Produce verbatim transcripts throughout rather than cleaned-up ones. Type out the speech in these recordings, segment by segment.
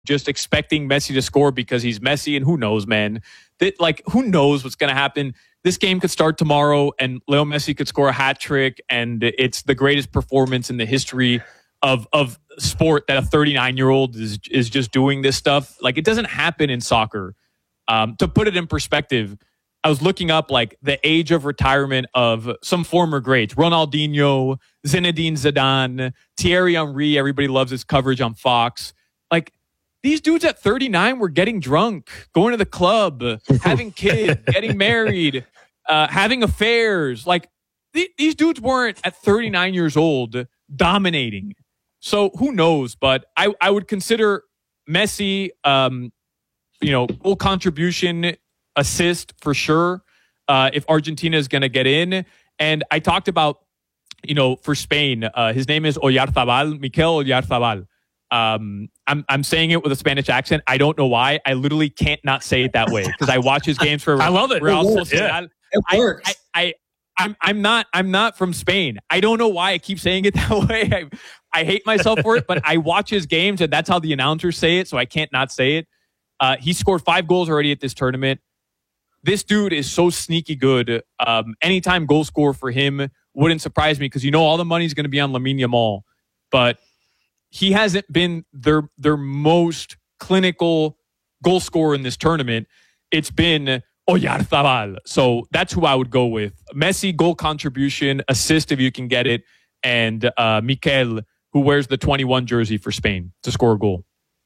just expecting Messi to score because he's Messi, and who knows, man. That, like, who knows what's going to happen? This game could start tomorrow, and Leo Messi could score a hat trick, and it's the greatest performance in the history of of sport that a thirty-nine-year-old is is just doing this stuff. Like, it doesn't happen in soccer. Um, to put it in perspective, I was looking up like the age of retirement of some former greats: Ronaldinho, Zinedine Zidane, Thierry Henry. Everybody loves his coverage on Fox. Like, these dudes at thirty-nine were getting drunk, going to the club, having kids, getting married, uh, having affairs. Like, th- these dudes weren't at thirty-nine years old dominating. So who knows? But I, I would consider Messi, um, you know, goal contribution, assist for sure, uh, if Argentina is going to get in. And I talked about, you know, for Spain, uh, his name is Oyarzabal, Mikel Oyarzabal. Um, I'm I'm saying it with a Spanish accent. I don't know why. I literally can't not say it that way because I watch his games for I love it. Real It works. Sociedad. Yeah. It works. I, I, I I'm I'm not I'm not from Spain. I don't know why I keep saying it that way. I, I hate myself for it, but I watch his games and that's how the announcers say it, so I can't not say it. Uh, he scored five goals already at this tournament. This dude is so sneaky good. Um, anytime goal score for him wouldn't surprise me because you know all the money's going to be on Lamine Yamal, but he hasn't been their their most clinical goal scorer in this tournament. It's been Oyarzabal. So that's who I would go with. Messi, goal contribution, assist if you can get it, and uh, Mikel, who wears the twenty-one jersey for Spain to score a goal.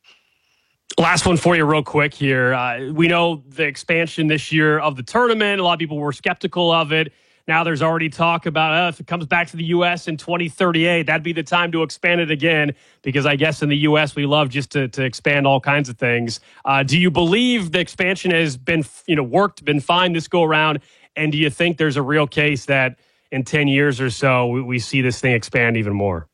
Last one for you real quick here. Uh, we know the expansion this year of the tournament. A lot of people were skeptical of it. Now there's already talk about uh, if it comes back to the U S in twenty thirty-eight, that'd be the time to expand it again because I guess in the U S we love just to, to expand all kinds of things. Uh, do you believe the expansion has been, you know, worked, been fine this go around? And do you think there's a real case that in ten years or so we, we see this thing expand even more?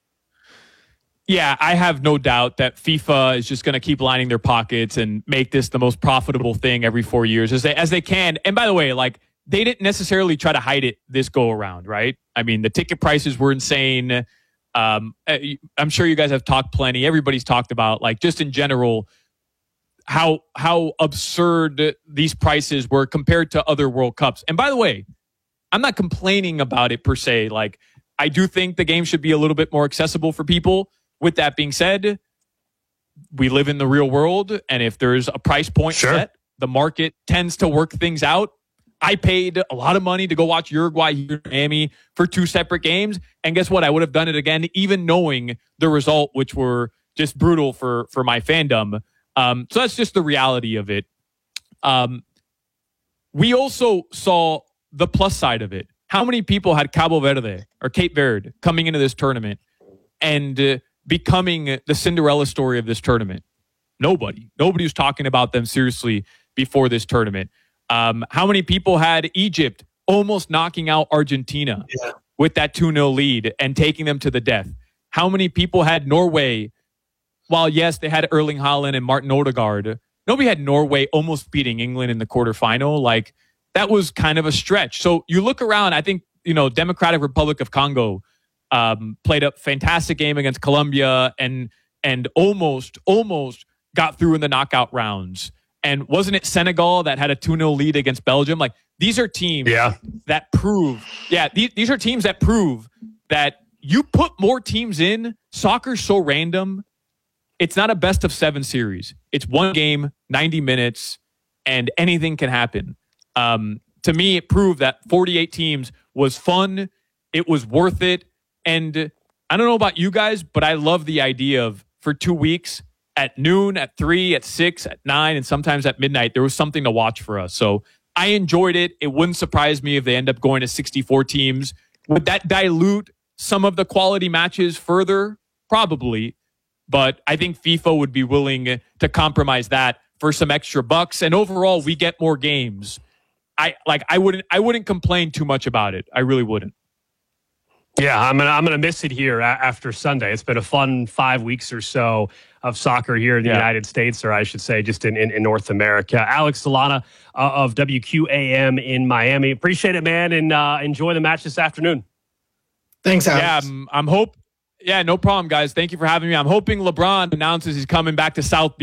Yeah, I have no doubt that FIFA is just going to keep lining their pockets and make this the most profitable thing every four years as they as they can. And by the way, like, they didn't necessarily try to hide it this go around, right? I mean, the ticket prices were insane. Um, I'm sure you guys have talked plenty. Everybody's talked about, like, just in general, how how absurd these prices were compared to other World Cups. And by the way, I'm not complaining about it per se. Like, I do think the game should be a little bit more accessible for people. With that being said, we live in the real world, and if there's a price point sure. set, the market tends to work things out. I paid a lot of money to go watch Uruguay here in Miami for two separate games, and guess what? I would have done it again, even knowing the result, which were just brutal for for my fandom. Um, so that's just the reality of it. Um, we also saw the plus side of it. How many people had Cabo Verde or Cape Verde coming into this tournament and uh, becoming the Cinderella story of this tournament? Nobody. Nobody was talking about them seriously before this tournament. Um, how many people had Egypt almost knocking out Argentina yeah. with that two nil lead and taking them to the death? How many people had Norway, while yes, they had Erling Haaland and Martin Odegaard, nobody had Norway almost beating England in the quarterfinal? Like, that was kind of a stretch. So you look around, I think, you know, Democratic Republic of Congo Um, played a fantastic game against Colombia and and almost, almost got through in the knockout rounds. And wasn't it Senegal that had a two nil lead against Belgium? Like, these are teams yeah. that prove, yeah, these, these are teams that prove that you put more teams in. Soccer's so random. It's not a best of seven series. It's one game, ninety minutes, and anything can happen. Um, to me, it proved that forty-eight teams was fun. It was worth it. And I don't know about you guys, but I love the idea of for two weeks at noon, at three, at six, at nine, and sometimes at midnight, there was something to watch for us. So I enjoyed it. It wouldn't surprise me if they end up going to sixty-four teams. Would that dilute some of the quality matches further? Probably. But I think FIFA would be willing to compromise that for some extra bucks. And overall, we get more games. I like. I wouldn't. I wouldn't complain too much about it. I really wouldn't. Yeah, I'm gonna I'm gonna miss it here after Sunday. It's been a fun five weeks or so of soccer here in the yeah. United States, or I should say, just in, in, in North America. Alex Solana uh, of W Q A M in Miami. Appreciate it, man, and uh, enjoy the match this afternoon. Thanks, Alex. Yeah, I'm, I'm hope. Yeah, no problem, guys. Thank you for having me. I'm hoping LeBron announces he's coming back to South